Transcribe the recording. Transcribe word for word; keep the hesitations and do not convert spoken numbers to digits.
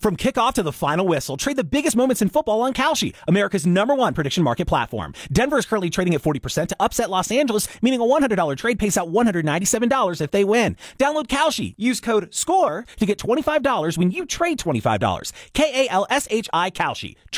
From kickoff to the final whistle, trade the biggest moments in football on Kalshi, America's number one prediction market platform. Denver is currently trading at forty percent to upset Los Angeles, meaning a one hundred dollars trade pays out one hundred ninety-seven dollars if they win. Download Kalshi. Use code SCORE to get twenty-five dollars when you trade twenty-five dollars. K A L S H I Kalshi.